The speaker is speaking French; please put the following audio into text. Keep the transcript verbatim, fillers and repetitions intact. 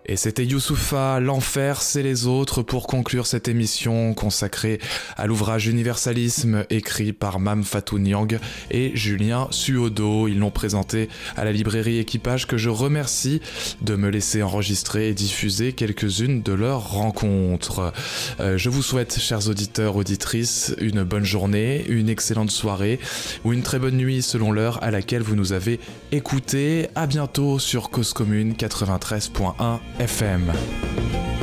Et c'était Youssoupha, L'Enfer, c'est les autres, pour conclure cette émission consacrée à l'ouvrage Universalisme, écrit par Mame Fatou Niang et Julien Suodo. Ils l'ont présenté à la librairie Équipage, que je remercie de me laisser enregistrer et diffuser quelques-unes de leurs rencontres. Euh, je vous souhaite, chers auditeurs, auditrices, une bonne journée, une excellente soirée ou une très bonne nuit selon l'heure à laquelle vous nous avez écoutés. À bientôt sur Cause Commune quatre-vingt-treize point un F M.